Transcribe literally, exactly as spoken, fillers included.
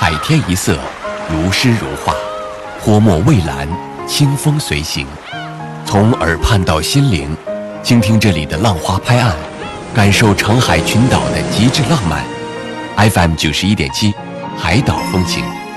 百天一色，如诗如画，泼墨蔚蓝，清风随行。从耳畔到心灵，倾听这里的浪花拍岸，感受长海群岛的极致浪漫。F M 九十一点七，海岛风情。